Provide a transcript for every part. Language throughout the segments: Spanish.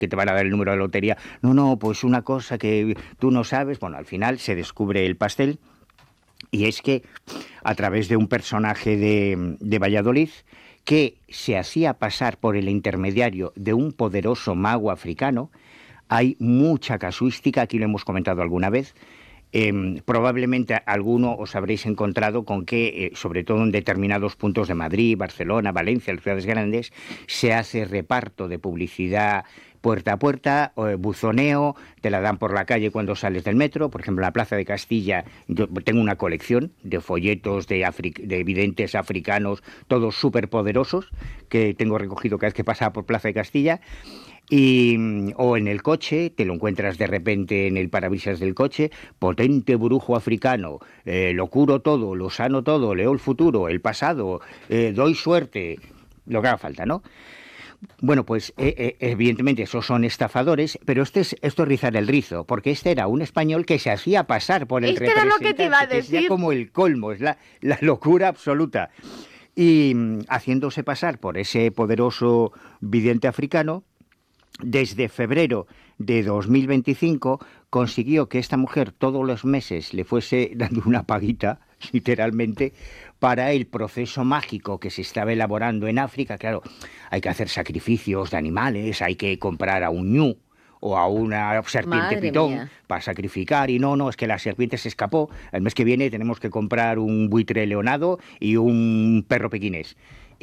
que te van a dar el número de lotería. No, no, pues una cosa que tú no sabes. Bueno, al final se descubre el pastel y es que a través de un personaje de Valladolid que se hacía pasar por el intermediario de un poderoso mago africano, hay mucha casuística, aquí lo hemos comentado alguna vez. Probablemente alguno os habréis encontrado con que, sobre todo en determinados puntos de Madrid, Barcelona, Valencia, las ciudades grandes, se hace reparto de publicidad puerta a puerta, buzoneo, te la dan por la calle cuando sales del metro. Por ejemplo, en la Plaza de Castilla yo tengo una colección de folletos de videntes africanos, todos súper poderosos, que tengo recogido cada vez que pasaba por Plaza de Castilla. O en el coche, te lo encuentras de repente en el parabrisas del coche, potente brujo africano, lo curo todo, lo sano todo, leo el futuro, el pasado, doy suerte, lo que haga falta, ¿no? Bueno, pues evidentemente esos son estafadores, pero esto es rizar el rizo, porque este era un español que se hacía pasar por el Es que era lo que te iba a representante, que es ya decir. como el colmo, es la locura absoluta. Y haciéndose pasar por ese poderoso vidente africano, desde febrero de 2025 consiguió que esta mujer todos los meses le fuese dando una paguita, literalmente, para el proceso mágico que se estaba elaborando en África. Claro, hay que hacer sacrificios de animales, hay que comprar a un ñu o a una serpiente Madre pitón mía. para sacrificar, y no, es que la serpiente se escapó, el mes que viene tenemos que comprar un buitre leonado y un perro pequinés.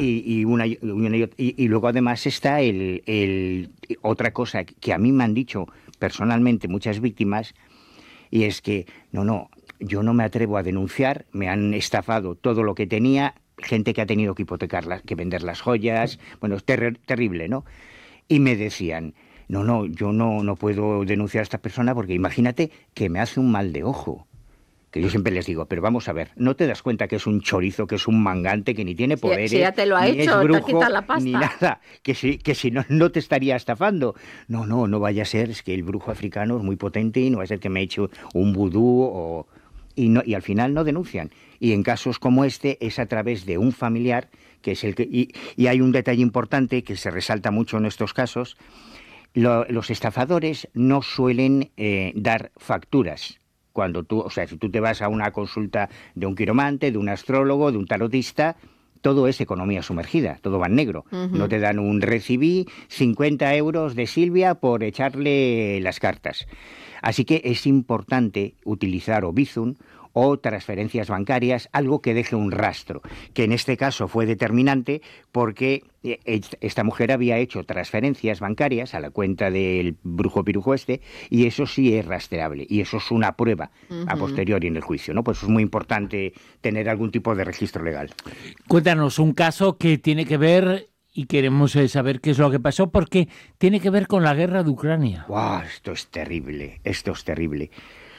Y luego además está otra cosa que a mí me han dicho personalmente muchas víctimas, y es que no, yo no me atrevo a denunciar, me han estafado todo lo que tenía, gente que ha tenido que hipotecar, que vender las joyas, bueno, es terrible, ¿no? Y me decían, no, yo no puedo denunciar a esta persona porque imagínate que me hace un mal de ojo. Que yo siempre les digo, pero vamos a ver, ¿no te das cuenta que es un chorizo, que es un mangante, que ni tiene Si poderes, ya te lo ha ni es hecho, te ha brujo, quitado la ni pasta. nada? Que si no, no te estaría estafando. No vaya a ser, es que el brujo africano es muy potente y no va a ser que me eche un vudú y al final no denuncian. Y en casos como este es a través de un familiar, que es el que... Y hay un detalle importante que se resalta mucho en estos casos. Los estafadores no suelen dar facturas. Cuando tú, o sea, si tú te vas a una consulta de un quiromante, de un astrólogo, de un tarotista, todo es economía sumergida, todo va en negro. No Ujú. te dan un recibí 50 euros de Silvia por echarle las cartas. Así que es importante utilizar o Bizum o transferencias bancarias, algo que deje un rastro, que en este caso fue determinante porque esta mujer había hecho transferencias bancarias a la cuenta del brujo pirujo este, y eso sí es rastreable, y eso es una prueba a Ujú. posteriori en el juicio, ¿no? Pues es muy importante tener algún tipo de registro legal. Cuéntanos un caso que tiene que ver, y queremos saber qué es lo que pasó, porque tiene que ver con la guerra de Ucrania. ¡Wow! Esto es terrible, esto es terrible.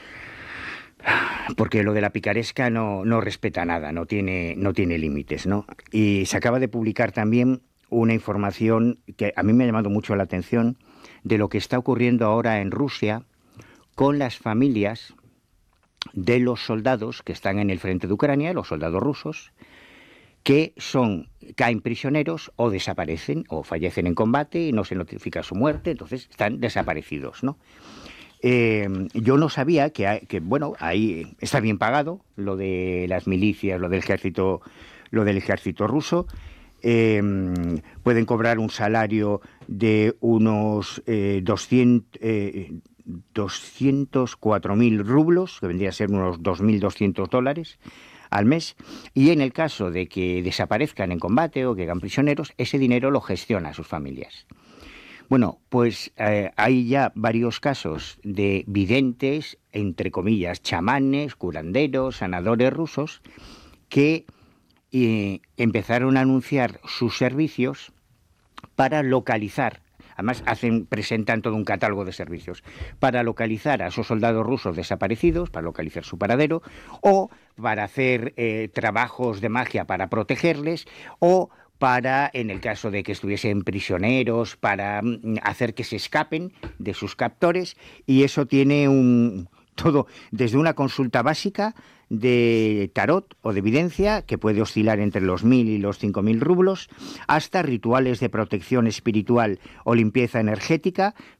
Porque lo de la picaresca no respeta nada, no tiene límites, ¿no? Y se acaba de publicar también una información que a mí me ha llamado mucho la atención de lo que está ocurriendo ahora en Rusia con las familias de los soldados que están en el frente de Ucrania, los soldados rusos, que caen prisioneros o desaparecen o fallecen en combate y no se notifica su muerte, entonces están desaparecidos, ¿no? Yo no sabía bueno, ahí está bien pagado lo de las milicias, lo del ejército ruso. Eh, Pueden cobrar un salario de unos 204.000 rublos, que vendría a ser unos $2.200 al mes, y en el caso de que desaparezcan en combate o que hagan prisioneros, ese dinero lo gestiona a sus familias. Bueno, pues hay ya varios casos de videntes, entre comillas, chamanes, curanderos, sanadores rusos, que empezaron a anunciar sus servicios para localizar, además presentan todo un catálogo de servicios, para localizar a esos soldados rusos desaparecidos, para localizar su paradero, o para hacer trabajos de magia para protegerles, o para, en el caso de que estuviesen prisioneros, para hacer que se escapen de sus captores, y eso tiene todo, desde una consulta básica de tarot o de evidencia, que puede oscilar entre los 1.000 y los 5.000 rublos, hasta rituales de protección espiritual o limpieza energética,